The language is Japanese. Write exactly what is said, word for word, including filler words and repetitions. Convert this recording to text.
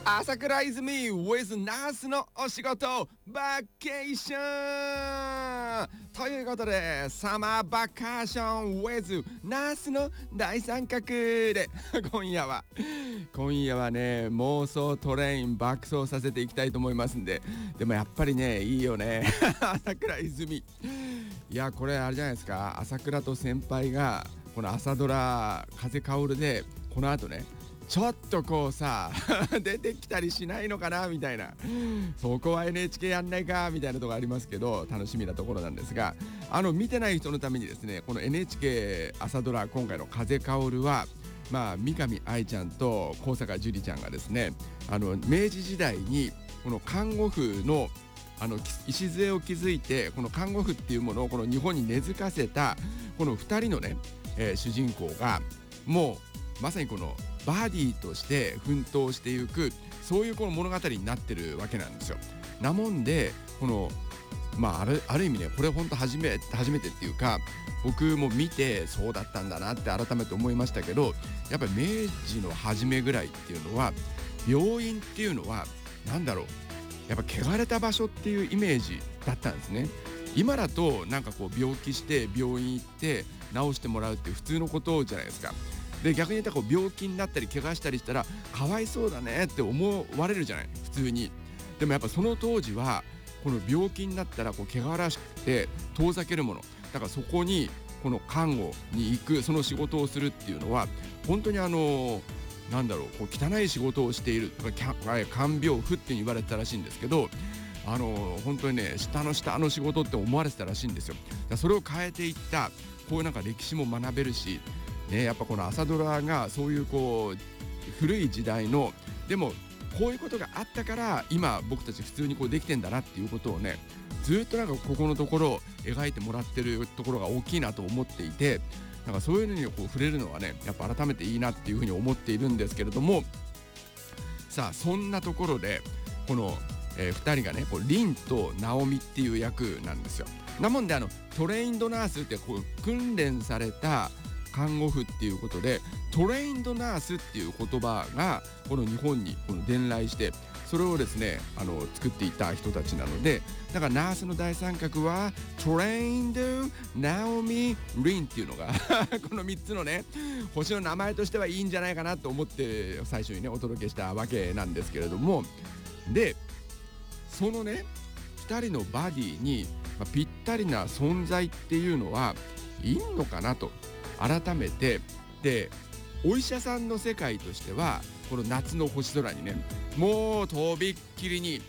朝倉泉 with ナースのお仕事バケーションということで、サマーバカーション with ナースの大三角で今夜は今夜はね、妄想トレイン爆走させていきたいと思いますんで。でもやっぱりね、いいよね朝倉泉。いや、これあれじゃないですか、朝倉と先輩がこの朝ドラ風薫るでこの後ね、ちょっとこうさ出てきたりしないのかなみたいな、そこは エヌエイチケー やんないかみたいなとこありますけど、楽しみなところなんですが、あの見てない人のためにですね、この エヌエイチケー 朝ドラ今回の風薫るは、まあ三上愛ちゃんと高坂樹里ちゃんがですね、あの明治時代にこの看護婦のあの礎を築いて、この看護婦っていうものをこの日本に根付かせたこのふたりのね、えー、主人公がもうまさにこのバディとして奮闘していく、そういうこの物語になってるわけなんですよ。なもんでこのまあある、ある意味ね、これ本当初め初めてっていうか、僕も見てそうだったんだなって改めて思いましたけど、やっぱり明治の初めぐらいっていうのは病院っていうのはなんだろう、やっぱ汚れた場所っていうイメージだったんですね。今だとなんかこう病気して病院行って治してもらうっていう普通のことじゃないですか。で逆に言ったらこう病気になったり怪我したりしたらかわいそうだねって思われるじゃない、普通に。でもやっぱその当時はこの病気になったらこう汚らしくて遠ざけるものだから、そこにこの看護に行く、その仕事をするっていうのは本当にあのなんだろう、こう汚い仕事をしている、看病婦って言われてたらしいんですけど、あの本当にね、下の下の仕事って思われてたらしいんですよ。だそれを変えていった、こういうなんか歴史も学べるしね、やっぱこの朝ドラがそういうこう古い時代の、でもこういうことがあったから今僕たち普通にこうできてんだなっていうことをね、ずっとなんかここのところ描いてもらってるところが大きいなと思っていて、なんかそういうのにこう触れるのはね、やっぱ改めていいなっていうふうに思っているんですけれども、さあそんなところでこの、えー、ふたりがね、こう凛と直美っていう役なんですよ。なもんであのトレインドナースってこう訓練された看護婦っていうことで、トレインドナースっていう言葉がこの日本にこの伝来して、それをですねあの作っていた人たちなので、だからナースの大三角はトレインドナオミリンっていうのがこのみっつのね星の名前としてはいいんじゃないかなと思って最初にねお届けしたわけなんですけれども、でそのねふたりのバディに、まあ、ぴったりな存在っていうのはいんのかなと改めて。でお医者さんの世界としてはこの夏の星空にね、もうとびっきりに